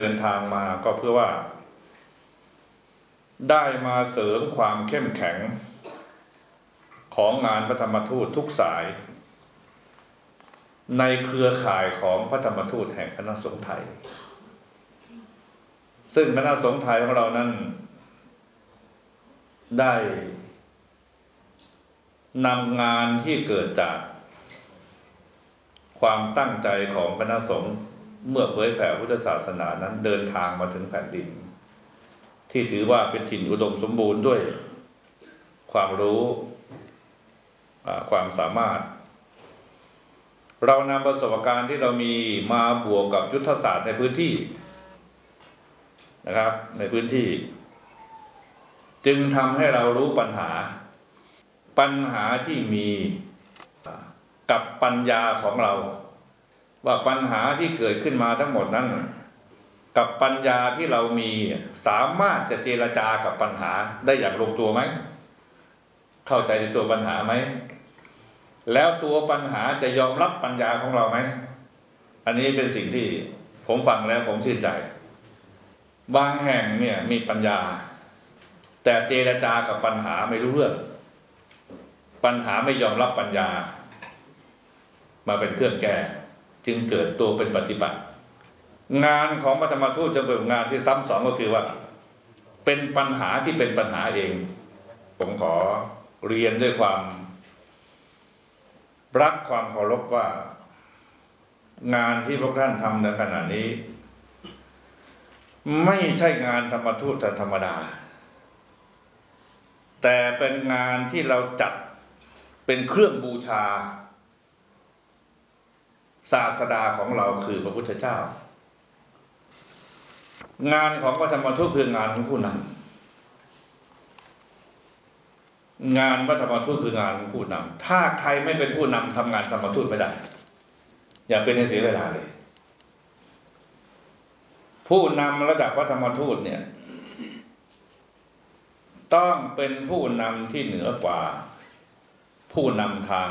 เดินทางมาก็เพื่อว่าได้มาเสริมความเข้มแข็งของงานพระธรรมทูตทุกสายในเครือข่ายของพระธรรมทูตแห่งคณะสงฆ์ไทยซึ่งคณะสงฆ์ไทยของเรานั้นได้นำงานที่เกิดจากความตั้งใจของคณะสงฆ์เมื่อเผยแผ่พุทธศาสนานั้นเดินทางมาถึงแผ่นดินที่ถือว่าเป็นถิ่นอุดมสมบูรณ์ด้วยความรู้ความสามารถเรานำประสบการณ์ที่เรามีมาบวกกับยุทธศาสตร์ในพื้นที่นะครับในพื้นที่จึงทำให้เรารู้ปัญหาที่มีกับปัญญาของเราว่าปัญหาที่เกิดขึ้นมาทั้งหมดนั้นกับปัญญาที่เรามีสามารถจะเจรจากับปัญหาได้อย่างลงตัวไหมเข้าใจในตัวปัญหาไหมแล้วตัวปัญหาจะยอมรับปัญญาของเราไหมอันนี้เป็นสิ่งที่ผมฟังแล้วผมชื่นใจบางแห่งเนี่ยมีปัญญาแต่เจรจากับปัญหาไม่รู้เรื่องปัญหาไม่ยอมรับปัญญามาเป็นเครื่องแก้จึงเกิดตัวเป็นปฏิปักษ์งานของพระธรรมทูตจะเป็นงานที่ซ้ำสองก็คือว่าเป็นปัญหาที่เป็นปัญหาเองผมขอเรียนด้วยความรักความเคารพว่างานที่พวกท่านทำในขณะนี้ไม่ใช่งานธรรมทูตธรรมดาแต่เป็นงานที่เราจัดเป็นเครื่องบูชาศาสดาของเราคือพระพุทธเจ้างานของพระธรรมทูตคืองานของผู้นำงานพระธรรมทูตคืองานของผู้นำถ้าใครไม่เป็นผู้นำทำงานธรรมทูตไม่ได้อย่าเป็นให้เสียเวลาเลยผู้นำระดับพระธรรมทูตเนี่ยต้องเป็นผู้นำที่เหนือกว่าผู้นำทาง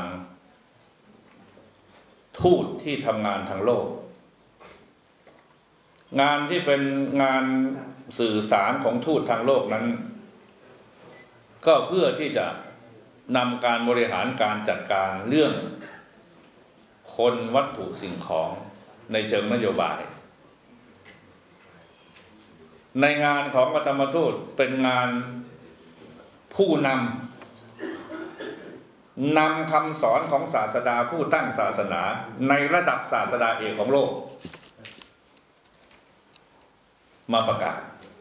ทูตที่ทำงานทางโลกงานที่เป็นงานสื่อสารของทูตทางโลกนั้นก็เพื่อที่จะนำการบริหารการจัดการเรื่องคนวัตถุสิ่งของในเชิงนโยบายในงานของพระธรรมทูตเป็นงานผู้นำคำสอนของศาสดาผู้ตั้งศาสนาในระดับศาสดาเอกของโลกมาประกาศ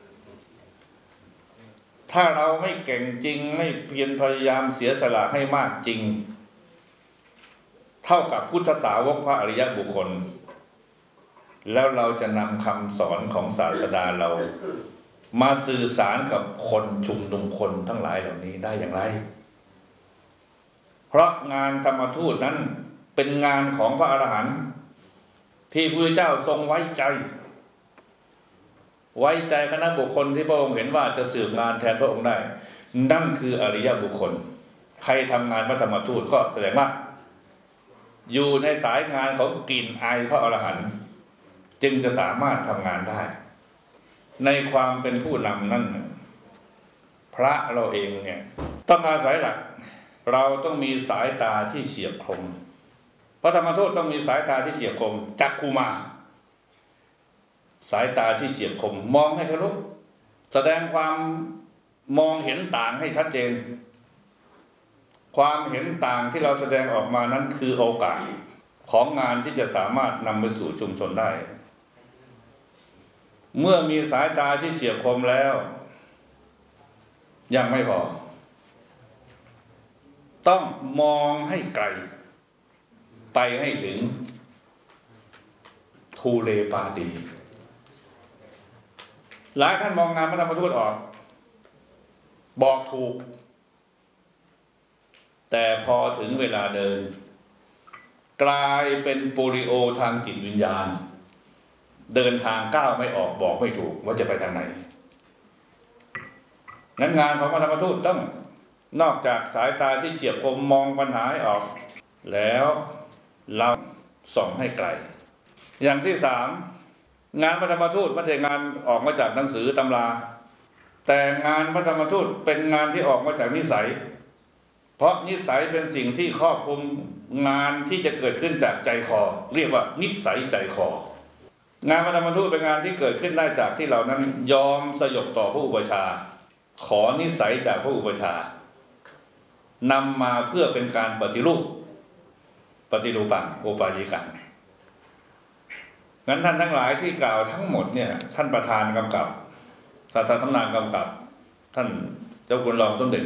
ถ้าเราไม่เก่งจริงไม่เพียรพยายามเสียสละให้มากจริงเท่ากับพุทธสาวกพระอริยบุคคลแล้วเราจะนำคำสอนของศาสดาเรามาสื่อสารกับคนชุมนุมคนทั้งหลายเหล่านี้ได้อย่างไรเพราะงานธรรมทูตนั้นเป็นงานของพระอรหันต์ที่พระพุทธเจ้าทรงไว้ใจคณะบุคคลที่พระองค์เห็นว่าจะสืบงานแทนพระองค์ได้นั่นคืออริยบุคคลใครทำงานพระธรรมทูตก็แสดงว่าอยู่ในสายงานของกลิ่นอายพระอรหันต์จึงจะสามารถทำงานได้ในความเป็นผู้นำนั่นพระเราเองเนี่ยต้องอาศัยหลักเราต้องมีสายตาที่เฉียบคมพระธรรมทูตต้องมีสายตาที่เฉียบคมจักขุมาสายตาที่เฉียบคมมองให้ทะลุแสดงความมองเห็นต่างให้ชัดเจนความเห็นต่างที่เราแสดงออกมานั้นคือโอกาสของงานที่จะสามารถนำไปสู่ชุมชนได้เมื่อมีสายตาที่เฉียบคมแล้วยังไม่พอต้องมองให้ไกลไปให้ถึงทูเลปาตีหลายท่านมองงานพระธรรมทูตออกบอกถูกแต่พอถึงเวลาเดินกลายเป็นโปลิโอทางจิตวิญญาณเดินทางก้าวไม่ออกบอกไม่ถูกว่าจะไปทางไหนงั้นงานของพระธรรมทูตต้องนอกจากสายตาที่เฉียบคมมองปัญหาให้ออกแล้วเราส่องให้ไกลอย่างที่สามงานพระธรรมทูตไม่ใช่งานออกมาจากหนังสือตำราแต่งานพระธรรมทูตเป็นงานที่ออกมาจากนิสัยเพราะนิสัยเป็นสิ่งที่ครอบคลุมงานที่จะเกิดขึ้นจากใจคอเรียกว่านิสัยใจคองานพระธรรมทูตเป็นงานที่เกิดขึ้นได้จากที่เรานั้นยอมสยบต่อผู้อุปชาขอนิสัยจากผู้อุปชานำมาเพื่อเป็นการปฏิรูปังโอปายิกังงั้นท่านทั้งหลายที่กล่าวทั้งหมดเนี่ยท่านประธานกำกับศาสตราธรรมนานกำกับท่านเจ้าคุณรองสมเด็จ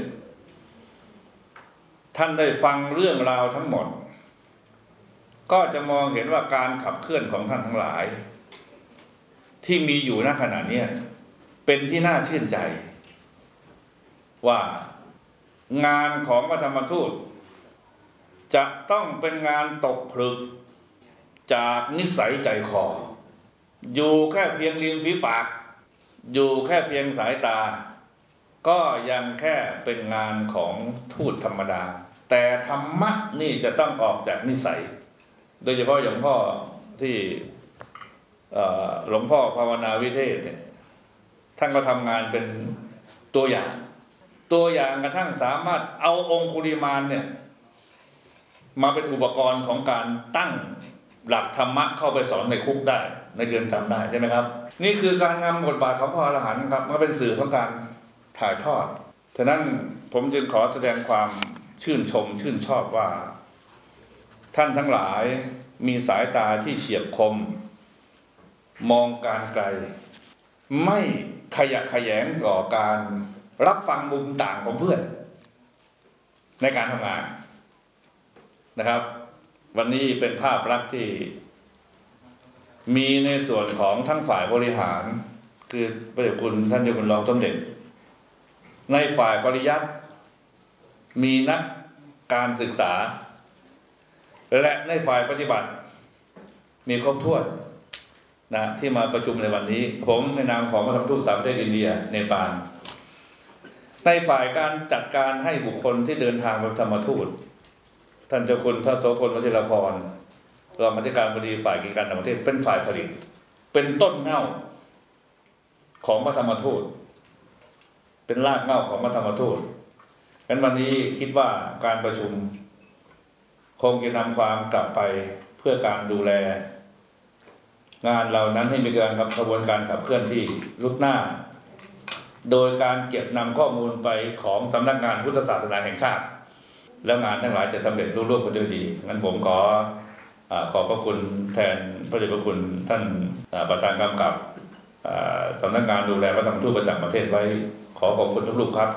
ท่านได้ฟังเรื่องราวทั้งหมดก็จะมองเห็นว่าการขับเคลื่อนของท่านทั้งหลายที่มีอยู่ณขณะนี้เป็นที่น่าชื่นใจว่างานของพระธรรมทูตจะต้องเป็นงานตกผลึกจากนิสัยใจคออยู่แค่เพียงริมฝีปากอยู่แค่เพียงสายตาก็ยังแค่เป็นงานของทูตธรรมดาแต่ธรรมะนี่จะต้องออกจากนิสัยโดยเฉพาะอย่างพ่อที่หลวงพ่อภาวนาวิเทศเนี่ยท่านก็ทำงานเป็นตัวอย่างกระทั่งสามารถเอาองคุลิมานเนี่ยมาเป็นอุปกรณ์ของการตั้งหลักธรรมะเข้าไปสอนในคุกได้ในเรือนจำได้ใช่ไหมครับนี่คือการนำบทบาทของพระอรหันต์ครับมาเป็นสื่อของการถ่ายทอดฉะนั้นผมจึงขอแสดงความชื่นชอบว่าท่านทั้งหลายมีสายตาที่เฉียบคมมองการไกลไม่ขยะแขยงต่อการรับฟังมุมต่างของเพื่อนในการทำงานนะครับวันนี้เป็นภาพลักษณ์ที่มีในส่วนของทั้งฝ่ายบริหารคือพระเดชคุณท่านเจ้าคุณรองสมเด็จในฝ่ายปริยัติมีนักการศึกษาและในฝ่ายปฏิบัติมีครบถ้วนนะที่มาประชุมในวันนี้ผมในนามของพระธรรมทูตสามประเทศอินเดียเนปาลในฝ่ายการจัดการให้บุคคลที่เดินทางไปธรรมทูตท่านเจ้าคุณพระโสพลวชิรพรรองอธิการบดีฝ่ายกิจการต่างประเทศเป็นฝ่ายผลิตเป็นต้นเหง้าของพระธรรมทูตเป็นรากเหง้าของพระธรรมทูตงั้นวันนี้คิดว่าการประชุมคงจะนำความกลับไปเพื่อการดูแลงานเหล่านั้นให้มีการกระบวนการขับเคลื่อนที่ลุกหน้าโดยการเก็บนำข้อมูลไปของสำนักงานพุทธศาสนาแห่งชาติแล้วงานทั้งหลายจะสำเร็จรุ่งเรืองไปด้วยดีงั้นผมขอพระคุณแทนพระเดชพระคุณท่านประธานกำกับสำนักงานดูแลพระธรรมทูตประจำประเทศไว้ขอบคุณทุกรูปครับ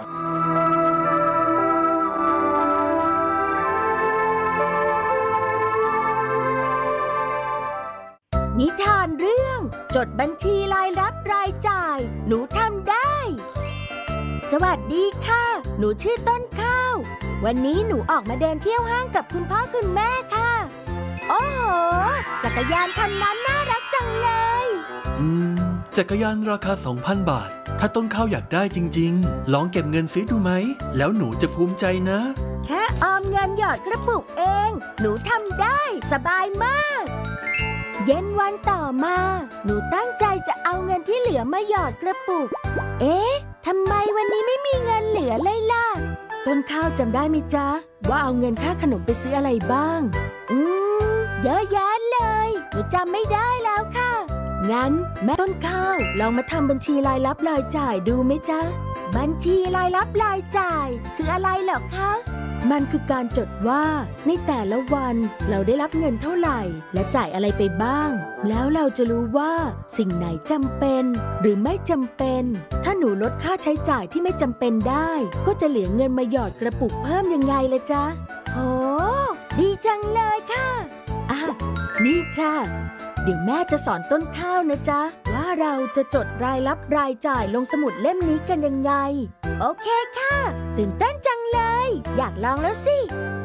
นิทานเรื่องจดบัญชีรายรับรายจ่ายหนูทำได้สวัสดีค่ะหนูชื่อต้นข้าววันนี้หนูออกมาเดินเที่ยวห้างกับคุณพ่อคุณแม่ค่ะโอ้โหจักรยานคันนั้นน่ารักจังเลยจักรยานราคา 2,000 บาทถ้าต้นข้าวอยากได้จริงๆลองเก็บเงินซิดูไหมแล้วหนูจะภูมิใจนะแค่ออมเงินหยอดกระปุกเองหนูทำได้สบายมากเย็นวันต่อมาหนูตั้งใจจะเอาเงินที่เหลือมาหยอดกระปุกเอ๊ะทำไมวันนี้ไม่มีเงินเหลือเลยล่ะต้นข้าวจำได้ไหมจ๊ะว่าเอาเงินค่าขนมไปซื้ออะไรบ้างเยอะแยะเลยหนูจำไม่ได้แล้วค่ะงั้นแม่ต้นข้าวลองมาทำบัญชีรายรับรายจ่ายดูไหมจ๊ะบัญชีรายรับรายจ่ายคืออะไรเหรอคะมันคือการจดว่าในแต่ละวันเราได้รับเงินเท่าไหร่และจ่ายอะไรไปบ้างแล้วเราจะรู้ว่าสิ่งไหนจำเป็นหรือไม่จำเป็นถ้าหนูลดค่าใช้จ่ายที่ไม่จำเป็นได้ก็จะเหลือเงินมาหยอดกระปุกเพิ่มยังไงล่ะจ๊ะโอ้ดีจังเลยค่ะนี่จ้ะเดี๋ยวแม่จะสอนต้นข้าวนะจ๊ะว่าเราจะจดรายรับรายจ่ายลงสมุดเล่มนี้กันยังไงโอเคค่ะตื่นเต้นจังเลยอยากลองแล้วสิ